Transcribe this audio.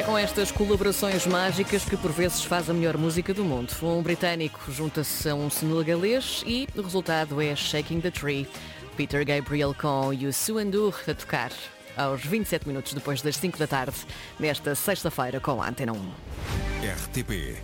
com estas colaborações mágicas que por vezes faz a melhor música do mundo. Um britânico junta-se a um senegalês e o resultado é Shaking the Tree. Peter Gabriel com Youssou N'Dour a tocar aos 27 minutos depois das 5 da tarde, nesta sexta-feira com a Antena 1. RTP